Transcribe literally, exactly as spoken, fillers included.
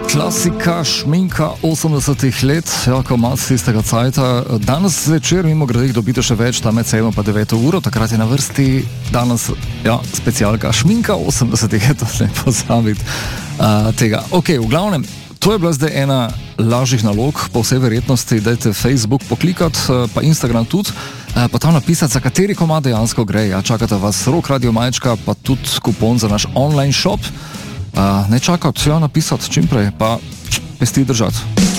Klasika, šminka osemdesetih let, jako malce tistega cajta. Danes zvečer, mimo grede, dobite še več, tam med sedmo pa deveto uro, takrat je na vrsti danes, ja, specialka šminka osemdesetih let, ne pozabiti uh, tega. Ok, v glavnem, to je bila zdaj ena lažjih nalog, po vsej verjetnosti, dajte Facebook poklikati, pa Instagram tudi, pa tam napisati, za kateri komad dejansko gre. Ja, čakate vas Rock Radio Majčka, pa tudi kupon za naš online shop. Uh, ne čakati, ja, napisati čimprej, pa pesti držati.